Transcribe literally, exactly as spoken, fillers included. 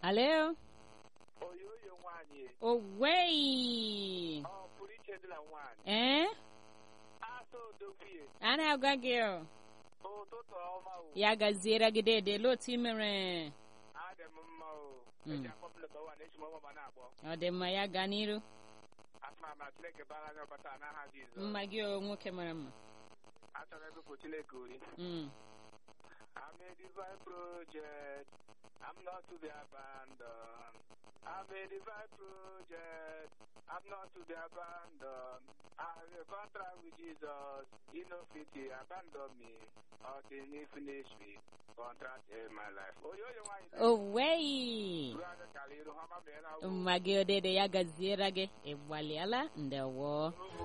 Alo. Oyoyo nwanyị. Owei. Ọ pụrụ iche dị na nwanyị. Eh? Asa odogwie. Ana agwa gị o. Ụtụtụ ọma o. Ya gaziere gị dede lotu mere. Adị m mma o. Mm. Eji akpọ m leba ụwa na echi m ọma ma na-akpọ. Ọ dị mma ya gaa n'iru. Asị m ma Chineke bara anya ọbata n'aha Jizọs. Mma gị o nwoke mara mma. Achọrọ ịgụpụ Chineke ori. Mm. I'm a divine project. I'm not to be abandoned. I'm a divine project. I'm not to be abandoned. I have a contract with Jesus. He no fit to abandon me. Until he finish me. Contract in my life. Oh, yo, yo, why? Owei. Brother Kaliru, how am I? Mma gị o dede ya gaziere gị. Ịgbalịala ndewo.